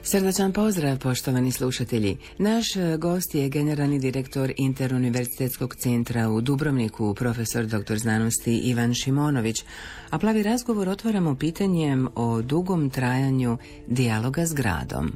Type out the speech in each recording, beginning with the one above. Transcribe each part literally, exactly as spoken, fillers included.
Srdačan pozdrav, poštovani slušatelji. Naš gost je generalni direktor Interuniverzitetskog centra u Dubrovniku, profesor doktor znanosti Ivan Šimonović. A Plavi razgovor otvaramo pitanjem o dugom trajanju dijaloga s gradom.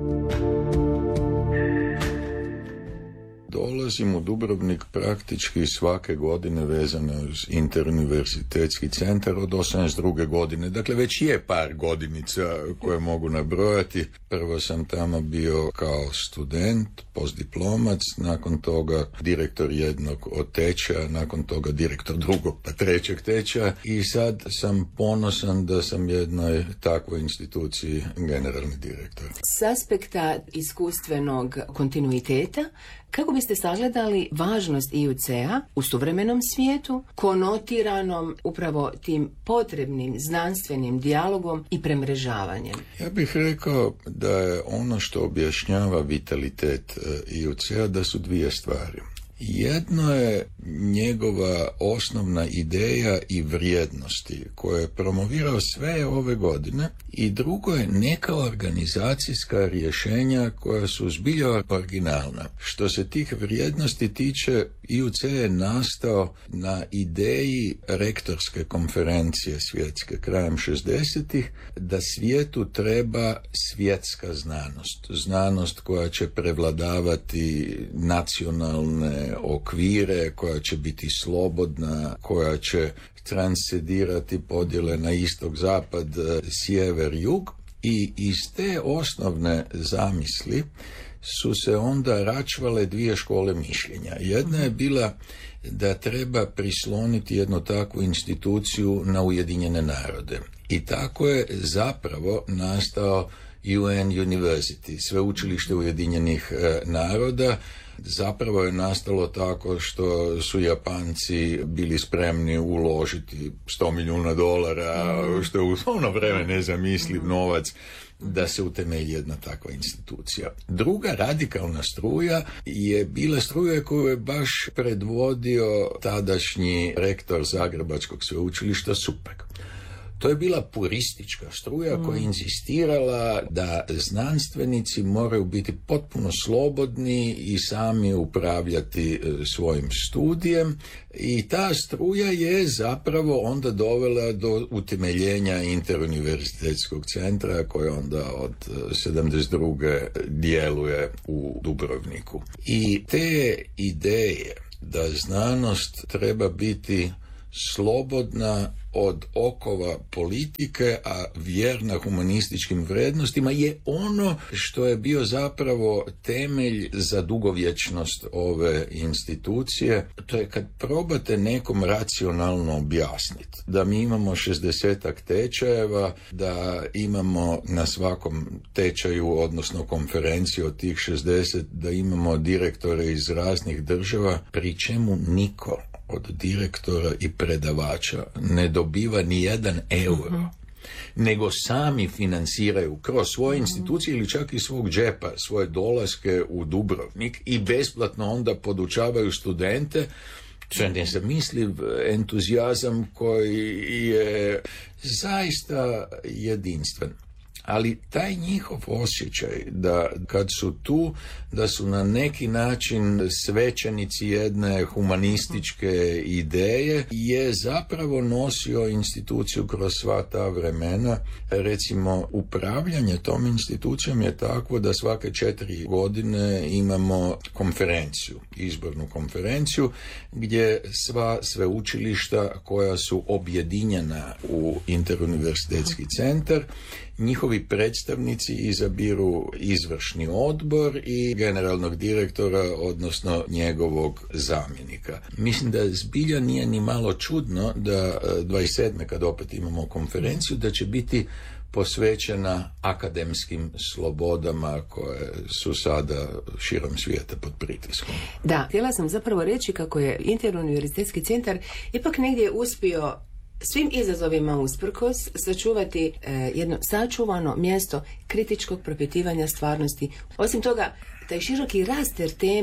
Dolazim u Dubrovnik praktički svake godine vezano uz Interuniverzitetski centar od osamdeset druge godine. Dakle, već je par godinica koje mogu nabrojati. Prvo sam tamo bio kao student, postdiplomac, nakon toga direktor jednog od tečaja, nakon toga direktor drugog pa trećeg tečaja i sad sam ponosan da sam jednoj takvoj instituciji generalni direktor. S aspekta iskustvenog kontinuiteta, kako biste sagledali važnost I U C-a u suvremenom svijetu, konotiranom upravo tim potrebnim znanstvenim dijalogom i premrežavanjem? Ja bih rekao da je ono što objašnjava vitalitet I U C-a da su dvije stvari. Jedno je njegova osnovna ideja i vrijednosti koje je promovirao sve ove godine i drugo je neka organizacijska rješenja koja su zbilja originalna. Što se tih vrijednosti tiče, I U C je nastao na ideji rektorske konferencije svjetske krajem šezdesetih da svijetu treba svjetska znanost. Znanost koja će prevladavati nacionalne okvire, koja će biti slobodna, koja će transcendirati podjele na istok, zapad, sjever, jug. I iz te osnovne zamisli su se onda račvale dvije škole mišljenja. Jedna je bila da treba prisloniti jednu takvu instituciju na Ujedinjene narode. I tako je zapravo nastao U N University, sveučilište Ujedinjenih naroda. Zapravo je nastalo tako što su Japanci bili spremni uložiti sto milijuna dolara, što je u ono vreme nezamisliv novac, da se utemelji jedna takva institucija. Druga radikalna struja je bila struja koju je baš predvodio tadašnji rektor Zagrebačkog sveučilišta Supek. To je bila puristička struja koja je inzistirala da znanstvenici moraju biti potpuno slobodni i sami upravljati svojim studijem i ta struja je zapravo onda dovela do utemeljenja Interuniverzitetskog centra koji onda od sedamdeset druge djeluje u Dubrovniku. I te ideje da znanost treba biti slobodna od okova politike, a vjerna humanističkim vrijednostima je ono što je bio zapravo temelj za dugovječnost ove institucije. To je kad probate nekom racionalno objasniti da mi imamo šezdesetak tečajeva, da imamo na svakom tečaju, odnosno konferenciji od tih šezdeset, da imamo direktore iz raznih država, pri čemu niko od direktora i predavača ne dobiva ni jedan euro, uh-huh. nego sami financiraju kroz svoje institucije ili čak i svog džepa svoje dolaske u Dubrovnik i besplatno onda podučavaju studente. To je nezamisliv entuzijazam koji je zaista jedinstven. Ali taj njihov osjećaj da kad su tu, da su na neki način svećenici jedne humanističke ideje, je zapravo nosio instituciju kroz sva ta vremena. Recimo, upravljanje tom institucijom je takvo da svake četiri godine imamo konferenciju, izbornu konferenciju, gdje sva sveučilišta koja su objedinjena u Interuniverzitetski centar, njihovi predstavnici izabiru izvršni odbor i generalnog direktora, odnosno njegovog zamjenika. Mislim da zbilja nije ni malo čudno da dvadeset sedme kad opet imamo konferenciju, da će biti posvećena akademskim slobodama koje su sada širom svijeta pod pritiskom. Da, htjela sam zapravo reći kako je Interuniverzitetski centar ipak negdje uspio svim izazovima usprkos sačuvati e, jedno sačuvano mjesto kritičkog propitivanja stvarnosti. Osim toga, taj široki raster tema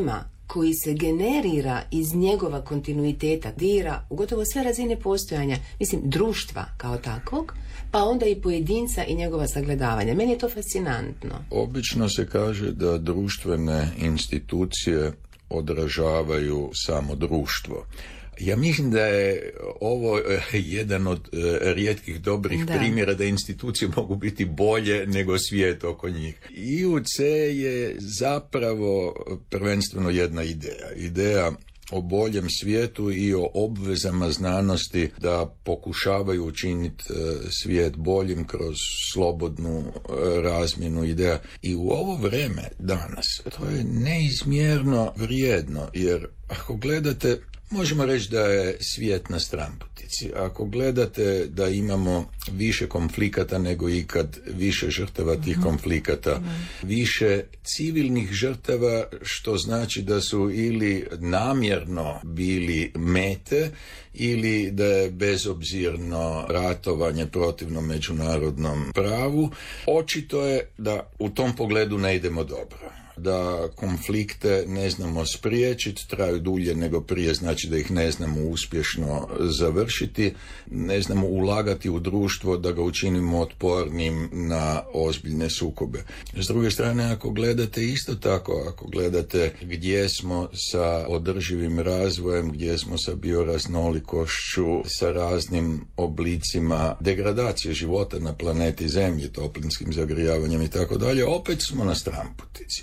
koji se generira iz njegova kontinuiteta, dira u gotovo sve razine postojanja, mislim, društva kao takvog, pa onda i pojedinca i njegova sagledavanja. Meni je to fascinantno. Obično se kaže da društvene institucije odražavaju samo društvo. Ja mislim da je ovo jedan od rijetkih dobrih da. primjera da institucije mogu biti bolje nego svijet oko njih. I U C je zapravo prvenstveno jedna ideja. Ideja o boljem svijetu i o obvezama znanosti da pokušavaju učiniti svijet boljim kroz slobodnu razmjenu ideja. I u ovo vrijeme danas to je neizmjerno vrijedno, jer ako gledate, možemo reći da je svijet na stranputici. Ako gledate da imamo više konflikata nego ikad, više žrtava tih mm-hmm. konflikata, mm-hmm. više civilnih žrtava, što znači da su ili namjerno bili mete ili da je bezobzirno ratovanje protivno međunarodnom pravu, očito je da u tom pogledu ne idemo dobro. Da konflikte ne znamo spriječiti, traju dulje nego prije, znači da ih ne znamo uspješno završiti, ne znamo ulagati u društvo da ga učinimo otpornim na ozbiljne sukobe. S druge strane, ako gledate isto tako, ako gledate gdje smo sa održivim razvojem, gdje smo sa bioraznolikošću, sa raznim oblicima degradacije života na planeti Zemlji, toplinskim zagrijavanjem i tako dalje, opet smo na stranputici.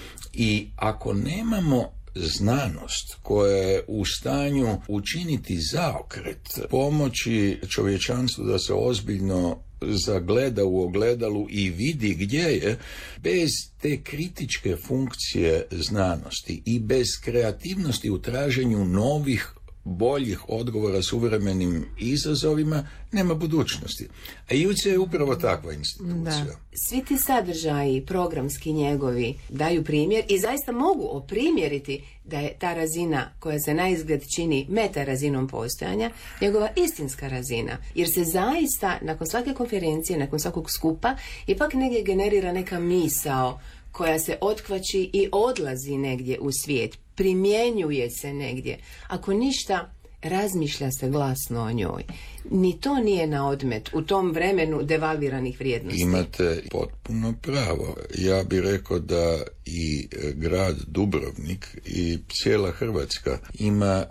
I ako nemamo znanost koja je u stanju učiniti zaokret, pomoći čovječanstvu da se ozbiljno zagleda u ogledalu i vidi gdje je, bez te kritičke funkcije znanosti i bez kreativnosti u traženju novih boljih odgovora suvremenim izazovima, nema budućnosti. A I U C je upravo takva institucija. Da. Svi ti sadržaji programski njegovi daju primjer i zaista mogu oprimjeriti da je ta razina koja se naizgled čini meta razinom postojanja njegova istinska razina. Jer se zaista nakon svake konferencije, nakon svakog skupa ipak negdje generira neka misao koja se otkvači i odlazi negdje u svijet. Primjenjuje se negdje. Ako ništa, razmišlja se glasno o njoj. Ni to nije na odmet u tom vremenu devalviranih vrijednosti. Imate potpuno pravo. Ja bih rekao da i grad Dubrovnik i cijela Hrvatska ima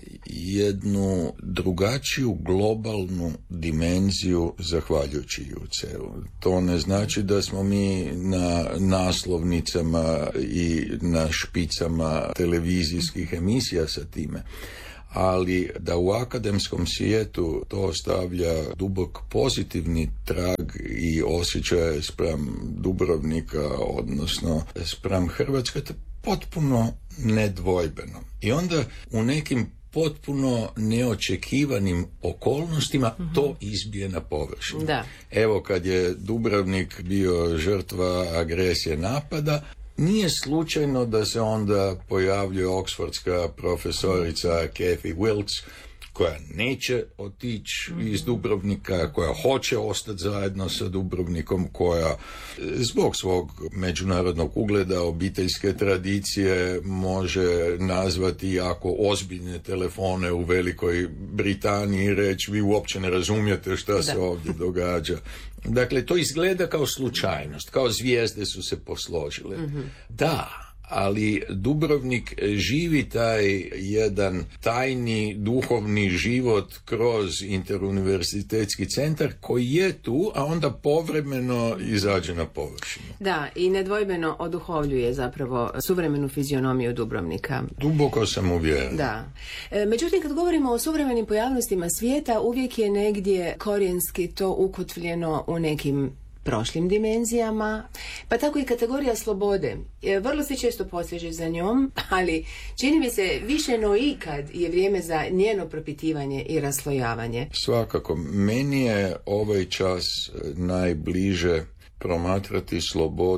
jednu drugačiju globalnu dimenziju zahvaljujući I U C-u. To ne znači da smo mi na naslovnicama i na špicama televizijskih emisija sa time, ali da u akademskom svijetu to ostavlja dubok pozitivni trag i osjećaj spram Dubrovnika, odnosno spram Hrvatske, to je potpuno nedvojbeno. I onda u nekim potpuno neočekivanim okolnostima mm-hmm. to izbije na površinu. Da. Evo kad je Dubrovnik bio žrtva agresije napada, nije slučajno da se onda pojavljuje oksfordska profesorica Kathy Wilkes, koja neće otići mm-hmm. iz Dubrovnika, koja hoće ostati zajedno sa Dubrovnikom, koja zbog svog međunarodnog ugleda, obiteljske tradicije može nazvati jako ozbiljne telefone u Velikoj Britaniji i reći vi uopće ne razumijete šta da. se ovdje događa. Dakle, to izgleda kao slučajnost, kao zvijezde su se posložile. Mm-hmm. Da, ali Dubrovnik živi taj jedan tajni duhovni život kroz interuniverzitetski centar koji je tu, a onda povremeno izađe na površinu. Da, i nedvojbeno oduhovljuje zapravo suvremenu fizionomiju Dubrovnika. Duboko sam uvjeren. Da. E, međutim, kad govorimo o suvremenim pojavnostima svijeta, uvijek je negdje korijenski to ukotvljeno u nekim prošlim dimenzijama, pa tako i kategorija slobode. Vrlo se često poseže za njom, ali čini mi se više no ikad je vrijeme za njeno propitivanje i raslojavanje. Svakako, meni je ovaj čas najbliže promatrati slobodu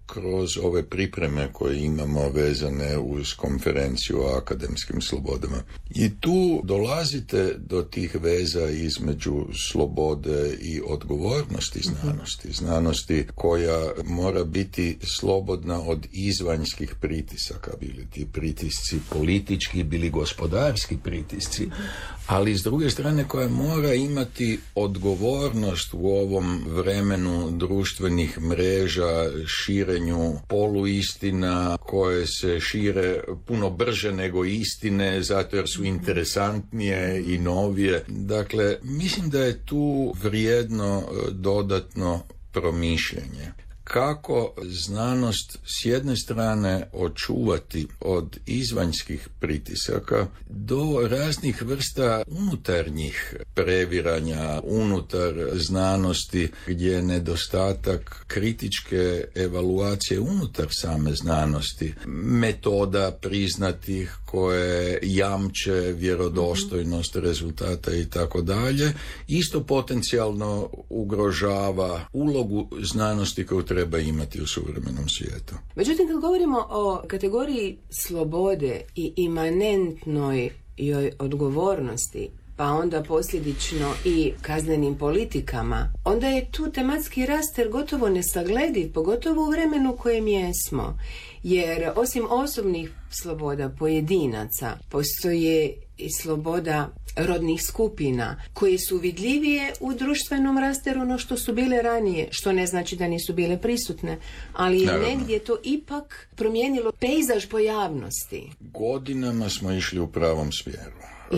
kroz ove pripreme koje imamo vezane uz konferenciju o akademskim slobodama. I tu dolazite do tih veza između slobode i odgovornosti znanosti. Znanosti koja mora biti slobodna od izvanjskih pritisaka, bili ti pritisci politički, bili gospodarski pritisci, ali s druge strane koja mora imati odgovornost u ovom vremenu društvenih mreža, širenju poluistina koje se šire puno brže nego istine, zato jer su interesantnije i novije. Dakle, mislim da je tu vrijedno dodatno promišljanje. Kako znanost s jedne strane očuvati od izvanjskih pritisaka do raznih vrsta unutarnjih previranja, unutar znanosti gdje je nedostatak kritičke evaluacije unutar same znanosti, metoda priznatih koje jamče vjerodostojnost rezultata i tako dalje, isto potencijalno ugrožava ulogu znanosti koju treba imati u suvremenom svijetu. Međutim, kad govorimo o kategoriji slobode i imanentnoj joj odgovornosti, pa onda posljedično i kaznenim politikama, onda je tu tematski raster gotovo nesaglediv, pogotovo u vremenu u kojem jesmo. Jer osim osobnih sloboda pojedinaca, postoje i sloboda rodnih skupina, koje su vidljivije u društvenom rasteru no što su bile ranije, što ne znači da nisu bile prisutne, ali je Naravno. negdje to ipak promijenilo pejzaž pojavnosti. Godinama smo išli u pravom smjeru.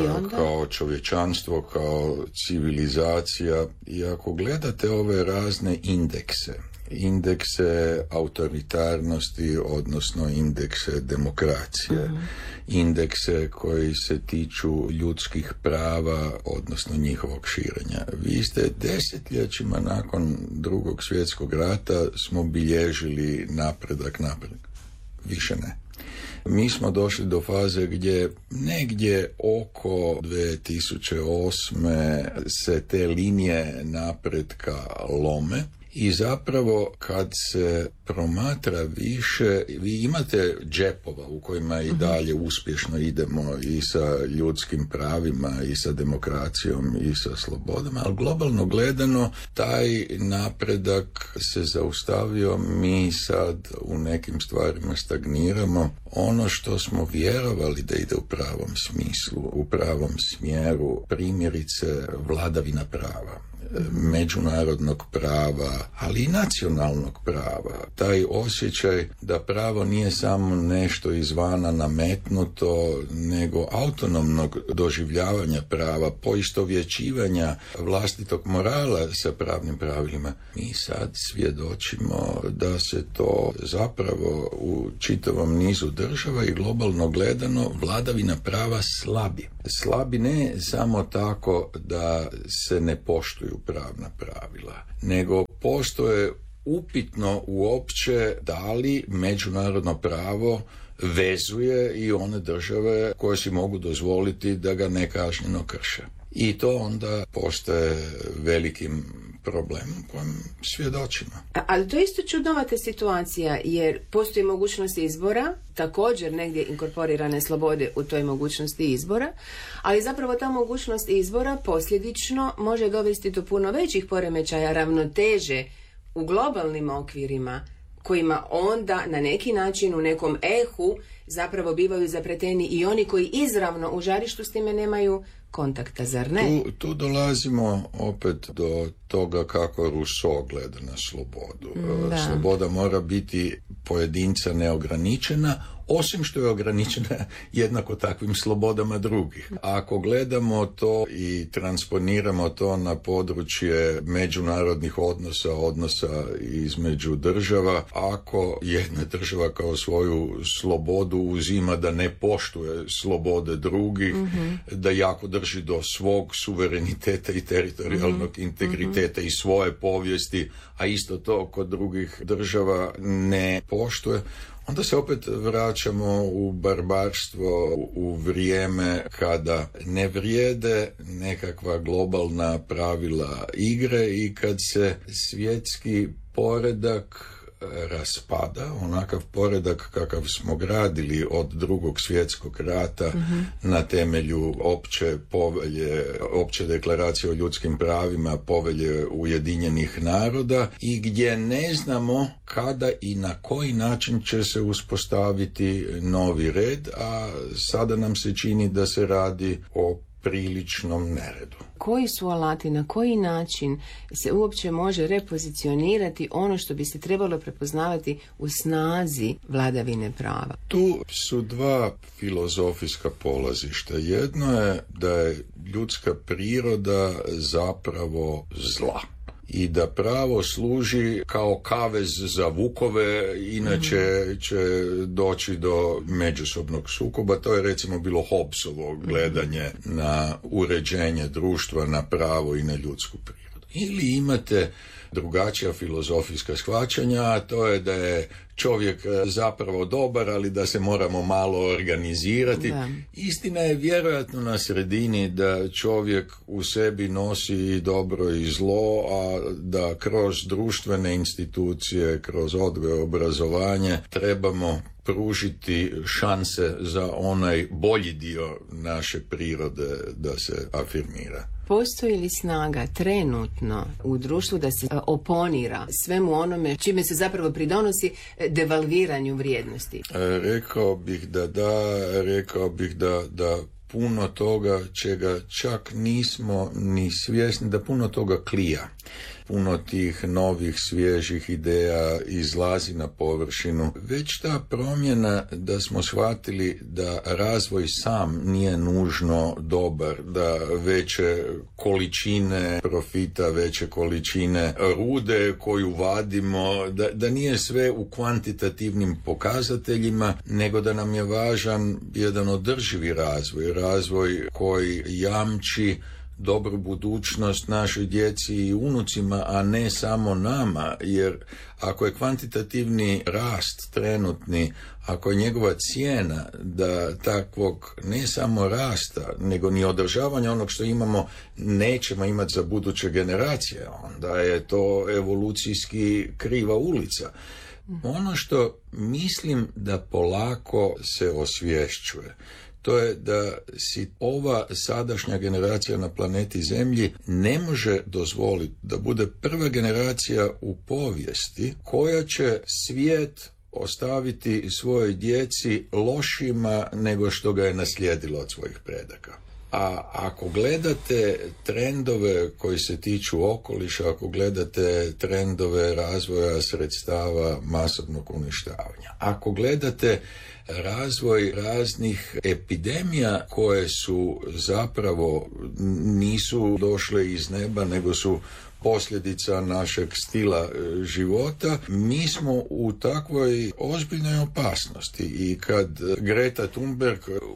Kao čovječanstvo, kao civilizacija. I ako gledate ove razne indekse, indekse autoritarnosti, odnosno indekse demokracije, uh-huh. indekse koji se tiču ljudskih prava, odnosno njihovog širenja. Vi ste desetljećima nakon Drugog svjetskog rata smo bilježili napredak, napredak. Više ne. Mi smo došli do faze gdje negdje oko dvije tisuće osme se te linije napretka lome. I zapravo kad se promatra više, vi imate džepova u kojima i dalje uspješno idemo i sa ljudskim pravima i sa demokracijom i sa slobodama, ali globalno gledano taj napredak se zaustavio, mi sad u nekim stvarima stagniramo. Ono što smo vjerovali da ide u pravom smislu, u pravom smjeru, primjerice vladavina prava, međunarodnog prava, ali i nacionalnog prava. Taj osjećaj da pravo nije samo nešto izvana nametnuto, nego autonomnog doživljavanja prava, poistovjećivanja vlastitog morala sa pravnim pravilima. Mi sad svjedočimo da se to zapravo u čitavom nizu država i globalno gledano vladavina prava slabi. Slabi ne samo tako da se ne poštuju pravna pravila, nego postoje upitno uopće da li međunarodno pravo vezuje i one države koje si mogu dozvoliti da ga nekažnjeno krše. I to onda postaje velikim problemom kojem svjedočimo. Ali to je isto čudnovata situacija, jer postoji mogućnost izbora, također negdje inkorporirane slobode u toj mogućnosti izbora, ali zapravo ta mogućnost izbora posljedično može dovesti do puno većih poremećaja ravnoteže u globalnim okvirima, kojima onda na neki način u nekom ehu zapravo bivaju zapreteni i oni koji izravno u žarištu s time nemaju kontakta, zar ne? Tu, tu dolazimo opet do toga kako Rousseau gleda na slobodu. Da. Sloboda mora biti pojedinca neograničena, osim što je ograničena jednako takvim slobodama drugih. Ako gledamo to i transponiramo to na područje međunarodnih odnosa, odnosa između država, ako jedna država kao svoju slobodu uzima da ne poštuje slobode drugih, mm-hmm. da jako drži do svog suvereniteta i teritorijalnog mm-hmm. integriteta i svoje povijesti, a isto to kod drugih država ne poštuje, onda se opet vraćamo u barbarstvo, u vrijeme kada ne vrijede nekakva globalna pravila igre i kad se svjetski poredak raspada, onakav poredak kakav smo gradili od drugog svjetskog rata mm-hmm. na temelju opće povelje, opće deklaracije o ljudskim pravima, povelje Ujedinjenih naroda i gdje ne znamo kada i na koji način će se uspostaviti novi red, a sada nam se čini da se radi o priličnom neredu. Koji su alati, na koji način se uopće može repozicionirati ono što bi se trebalo prepoznavati u snazi vladavine prava? Tu su dva filozofijska polazišta. Jedno je da je ljudska priroda zapravo zla i da pravo služi kao kavez za vukove, inače mm. će doći do međusobnog sukoba. To je recimo bilo Hobbesovo gledanje mm. na uređenje društva, na pravo i na ljudsku prirodu. Ili imate drugačija filozofijska shvaćanja, a to je da je čovjek zapravo dobar, ali da se moramo malo organizirati. Da. Istina je vjerojatno na sredini da čovjek u sebi nosi i dobro i zlo, a da kroz društvene institucije, kroz odgoj i obrazovanje trebamo pružiti šanse za onaj bolji dio naše prirode da se afirmira. Postoji li snaga trenutno u društvu da se oponira svemu onome čime se zapravo pridonosi devalviranju vrijednosti? Rekao bih da da, rekao bih da, da puno toga čega čak nismo ni svjesni, da puno toga klija. Puno tih novih, svježih ideja izlazi na površinu. Već ta promjena da smo shvatili da razvoj sam nije nužno dobar, da veće količine profita, veće količine rude koju vadimo, da, da nije sve u kvantitativnim pokazateljima, nego da nam je važan jedan održivi razvoj, razvoj koji jamči dobru budućnost našoj djeci i unucima, a ne samo nama, jer ako je kvantitativni rast trenutni, ako je njegova cijena da takvog ne samo rasta, nego ni održavanja onog što imamo nećemo imati za buduće generacije, onda je to evolucijski kriva ulica. Ono što mislim da polako se osvješćuje, to je da si ova sadašnja generacija na planeti Zemlji ne može dozvoliti da bude prva generacija u povijesti koja će svijet ostaviti svojoj djeci lošima nego što ga je naslijedilo od svojih predaka. A ako gledate trendove koji se tiču okoliša, ako gledate trendove razvoja sredstava masovnog uništavanja, ako gledate razvoj raznih epidemija koje su zapravo nisu došle iz neba, nego su posljedica našeg stila života, mi smo u takvoj ozbiljnoj opasnosti. I kad Greta Thunberg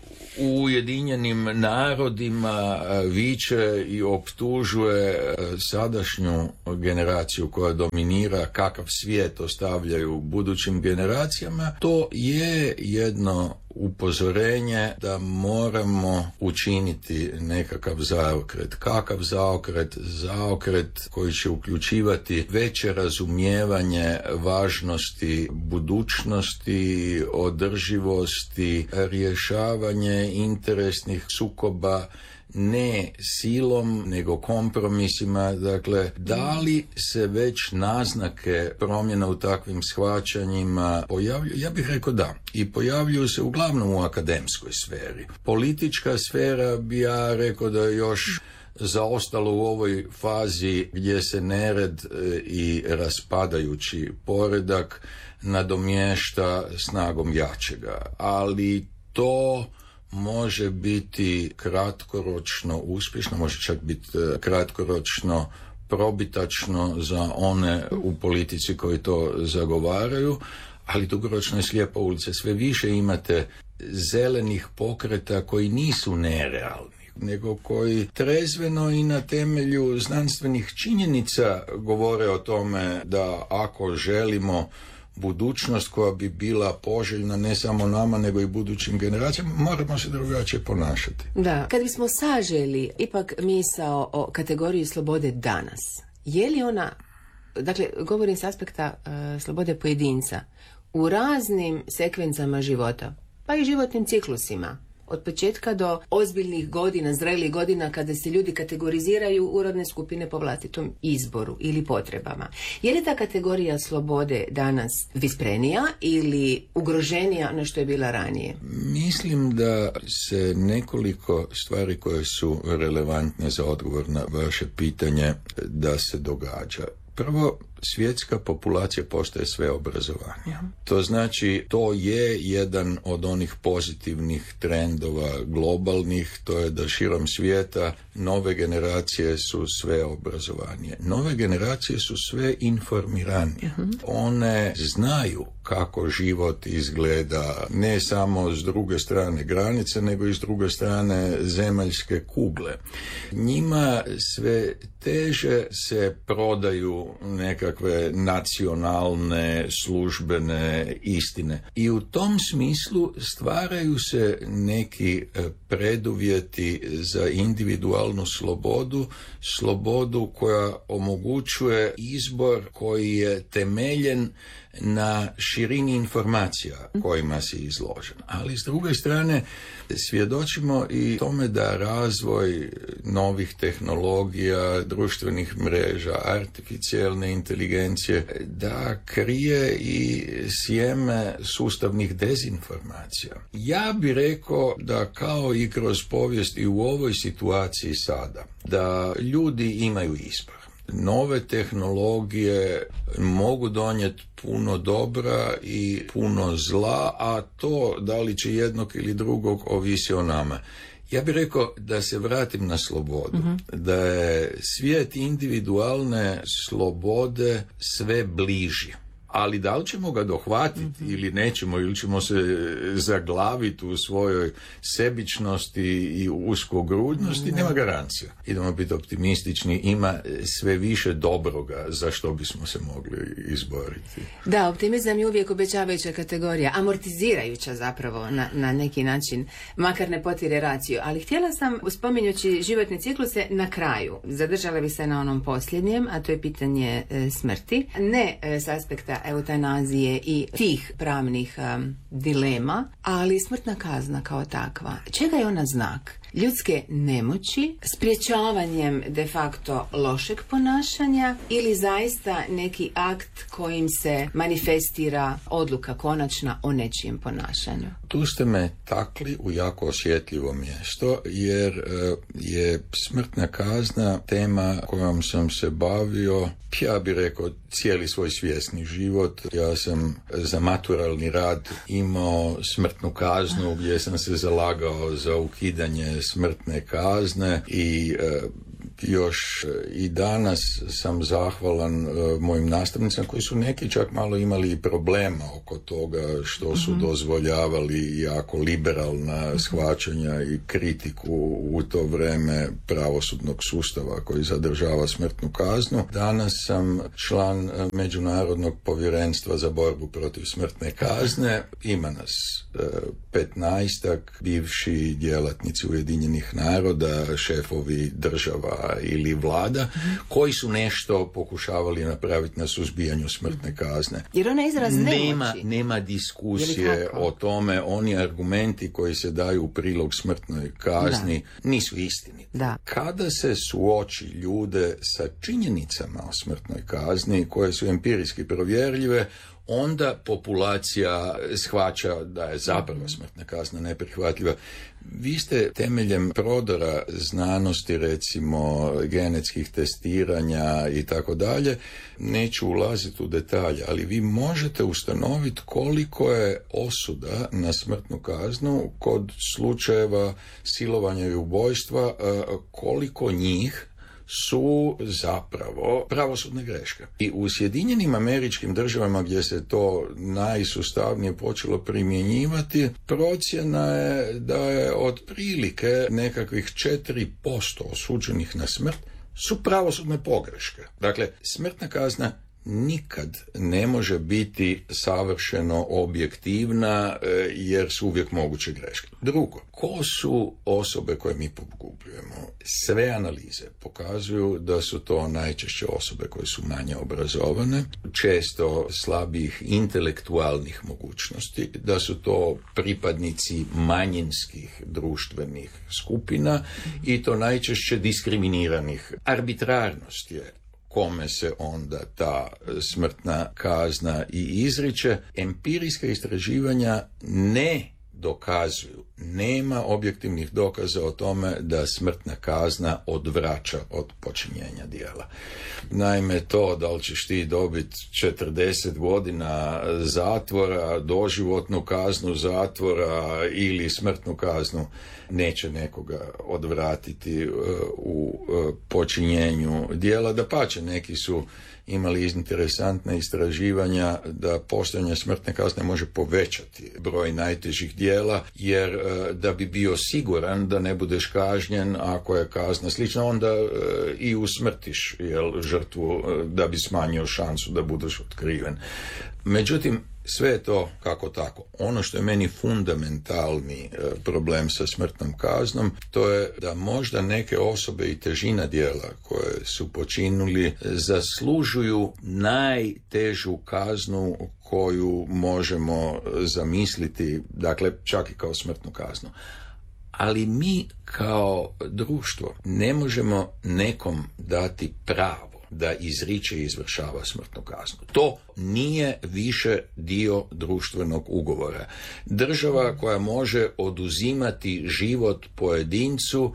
u Ujedinjenim narodima viče i optužuje sadašnju generaciju koja dominira kakav svijet ostavljaju budućim generacijama, to je jedno upozorenje da moramo učiniti nekakav zaokret. Kakav zaokret? Zaokret koji će uključivati veće razumijevanje važnosti budućnosti, održivosti, rješavanje interesnih sukoba ne silom, nego kompromisima. Dakle, da li se već naznake promjena u takvim shvaćanjima pojavljuju? Ja bih rekao da. I pojavljuju se uglavnom u akademskoj sferi. Politička sfera bi ja rekao da je još zaostalo u ovoj fazi gdje se nered i raspadajući poredak nadomješta snagom jačega. Ali to može biti kratkoročno uspješno, može čak biti kratkoročno probitačno za one u politici koji to zagovaraju, ali dugoročno je slijepa ulica. Sve više imate zelenih pokreta koji nisu nerealni, nego koji trezveno i na temelju znanstvenih činjenica govore o tome da ako želimo budućnost koja bi bila poželjna ne samo nama nego i budućim generacijama, moramo se drugačije ponašati. Da, kad bismo saželi ipak misao o kategoriji slobode danas, je li ona dakle, govorim s aspekta uh, slobode pojedinca, u raznim sekvencama života, pa i životnim ciklusima, od početka do ozbiljnih godina, zrelih godina, kada se ljudi kategoriziraju u rodne skupine po vlastitom izboru ili potrebama. Je li ta kategorija slobode danas visprenija ili ugroženija na što je bila ranije? Mislim da se nekoliko stvari koje su relevantne za odgovor na vaše pitanje da se događa. Prvo, svjetska populacija postaje sve obrazovanija. To znači, to je jedan od onih pozitivnih trendova globalnih, to je da širom svijeta nove generacije su sve obrazovanije. Nove generacije su sve informiranije. One znaju kako život izgleda ne samo s druge strane granice, nego i s druge strane zemaljske kugle. Njima sve teže se prodaju nekakve nacionalne službene istine. I u tom smislu stvaraju se neki preduvjeti za individualnu slobodu, slobodu koja omogućuje izbor koji je temeljen na širini informacija kojima si izložen. Ali s druge strane svjedočimo i tome da razvoj novih tehnologija, društvenih mreža, artificijelne inteligencije, da krije i sjeme sustavnih dezinformacija. Ja bih rekao da kao i kroz povijest i u ovoj situaciji sada, da ljudi imaju izbor. Nove tehnologije mogu donijeti puno dobra i puno zla, a to da li će jednog ili drugog ovisi o nama. Ja bih rekao da se vratim na slobodu, mm-hmm. da je svijet individualne slobode sve bliži. Ali da li ćemo ga dohvatiti mm-hmm. ili nećemo, ili ćemo se zaglaviti u svojoj sebičnosti i uskogrudnosti, mm-hmm. nema garancija. Idemo biti optimistični, ima sve više dobroga za što bismo se mogli izboriti. Da, optimizam je uvijek obećavajuća kategorija, amortizirajuća zapravo na, na neki način, makar ne potire raciju. Ali htjela sam, spominjući životne cikluse, na kraju zadržala bi se na onom posljednjem, a to je pitanje e, smrti. Ne e, s aspekta eutanazije i tih pravnih um, dilema, ali smrtna kazna kao takva. Čega je ona znak? Ljudske nemoći, sprječavanjem de facto lošeg ponašanja ili zaista neki akt kojim se manifestira odluka konačna o nečijem ponašanju? Tu ste me takli u jako osjetljivo mjesto, jer je smrtna kazna tema kojom sam se bavio, ja bih rekao, cijeli svoj svjesni život. Ja sam za maturalni rad imao smrtnu kaznu gdje sam se zalagao za ukidanje smrtne kazne i e, još i danas sam zahvalan e, mojim nastavnicama koji su neki čak malo imali i problema oko toga što su mm-hmm. dozvoljavali jako liberalna shvaćanja i kritiku u to vrijeme pravosudnog sustava koji zadržava smrtnu kaznu. Danas sam član Međunarodnog povjerenstva za borbu protiv smrtne kazne. Ima nas e, petnaestak bivši djelatnici Ujedinjenih naroda, šefovi država ili vlada, koji su nešto pokušavali napraviti na suzbijanju smrtne kazne. Jer ona je izraz nemoći. Nema, nema diskusije o tome. Oni argumenti koji se daju u prilog smrtnoj kazni da. nisu istiniti. Da. Kada se suoči ljude sa činjenicama o smrtnoj kazni, koje su empirijski provjerljive, onda populacija shvaća da je zapravo smrtna kazna neprihvatljiva. Vi ste temeljem prodora znanosti, recimo genetskih testiranja i tako dalje, neću ulaziti u detalje, ali vi možete ustanoviti koliko je osuda na smrtnu kaznu kod slučajeva silovanja i ubojstva, koliko njih su zapravo pravosudne greške. I u Sjedinjenim Američkim Državama, gdje se to najsustavnije počelo primjenjivati, procjena je da je otprilike nekakvih četiri posto osuđenih na smrt su pravosudne pogreške. Dakle, smrtna kazna nikad ne može biti savršeno objektivna jer su uvijek moguće greške. Drugo, ko su osobe koje mi pogubljujemo? Sve analize pokazuju da su to najčešće osobe koje su manje obrazovane, često slabijih intelektualnih mogućnosti, da su to pripadnici manjinskih društvenih skupina i to najčešće diskriminiranih. Arbitrarnost je kome se onda ta smrtna kazna i izriče. Empirijska istraživanja ne dokazuju, nema objektivnih dokaza o tome da smrtna kazna odvraća od počinjenja djela. Naime, to da li ćeš ti dobiti četrdeset godina zatvora, doživotnu kaznu zatvora ili smrtnu kaznu neće nekoga odvratiti u počinjenju djela. Dapače, neki su imali interesantna istraživanja da postojanje smrtne kazne može povećati broj najtežih djela, jer da bi bio siguran da ne budeš kažnjen ako je kazna slična, onda i usmrtiš jel, žrtvu da bi smanjio šansu da budeš otkriven. Međutim, sve je to kako tako. Ono što je meni fundamentalni problem sa smrtnom kaznom, to je da možda neke osobe i težina djela koje su počinili zaslužuju najtežu kaznu koju možemo zamisliti, dakle čak i kao smrtnu kaznu. Ali mi kao društvo ne možemo nekom dati pravo da izriče i izvršava smrtnu kaznu. To nije više dio društvenog ugovora. Država koja može oduzimati život pojedincu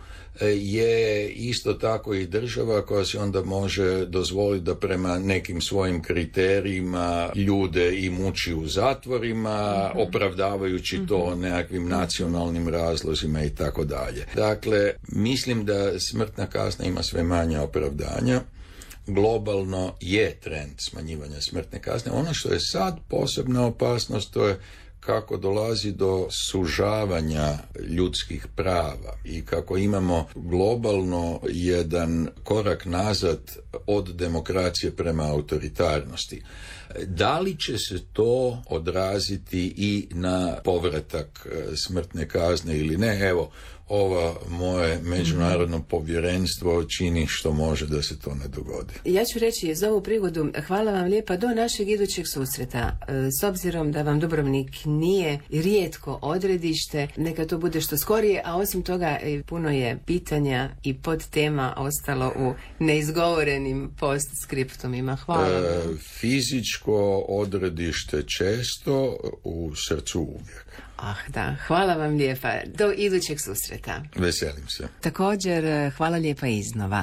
je isto tako i država koja se onda može dozvoliti da prema nekim svojim kriterijima ljude i muči u zatvorima, opravdavajući to nekakvim nacionalnim razlozima i tako dalje. Dakle, mislim da smrtna kazna ima sve manje opravdanja. Globalno je trend smanjivanja smrtne kazne. Ono što je sad posebna opasnost, to je kako dolazi do sužavanja ljudskih prava i kako imamo globalno jedan korak nazad od demokracije prema autoritarnosti. Da li će se to odraziti i na povratak smrtne kazne ili ne? Evo, ova moje međunarodno povjerenstvo čini što može da se to ne dogodi. Ja ću reći za ovu prigodu hvala vam lijepa do našeg idućeg susreta. S obzirom da vam Dubrovnik nije rijetko odredište, neka to bude što skorije, a osim toga puno je pitanja i podtema ostalo u neizgovorenim postskriptumima. Hvala vam. E, fizičko odredište često, u srcu uvijek. Ah, da. Hvala vam lijepa. Do idućeg susreta. Veselim se. Također, hvala lijepa iznova.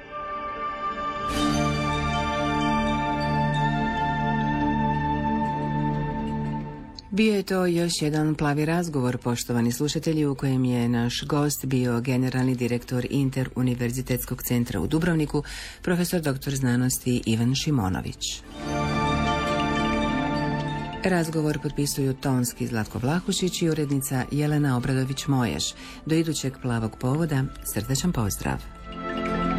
Bio je to još jedan plavi razgovor, poštovani slušatelji, u kojem je naš gost bio generalni direktor Interuniverzitetskog centra u Dubrovniku, profesor doktor znanosti Ivan Šimonović. Razgovor potpisuju tonski Zlatko Vlahušić i urednica Jelena Obradović-Moješ. Do idućeg plavog povoda, srdačan pozdrav.